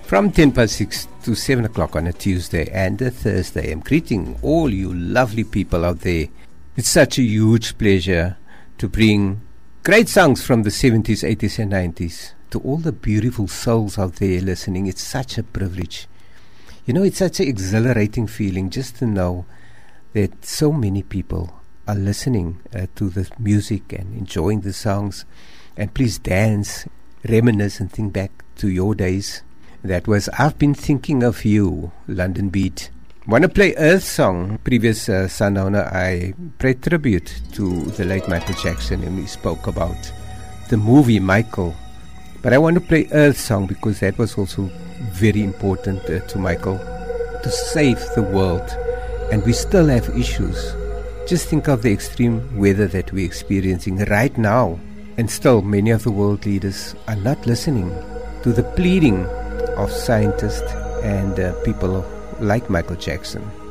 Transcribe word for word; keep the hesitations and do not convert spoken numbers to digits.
From ten past six to seven o'clock on a Tuesday and a Thursday, I'm greeting all you lovely people out there. It's such a huge pleasure to bring great songs from the seventies, eighties and nineties to all the beautiful souls out there listening. It's such a privilege. You know, it's such an exhilarating feeling just to know that so many people are listening uh, to the music and enjoying the songs. And please dance, reminisce and think back to your days. That was I've Been Thinking of You, London Beat. Want to play Earth Song. Previous uh, Sunowner, I paid tribute to the late Michael Jackson, and we spoke about the movie Michael. But I want to play Earth Song because that was also very important uh, to Michael, to save the world. And we still have issues. Just think of the extreme weather that we're experiencing right now. And still many of the world leaders are not listening to the pleading of scientists and uh, people like Michael Jackson.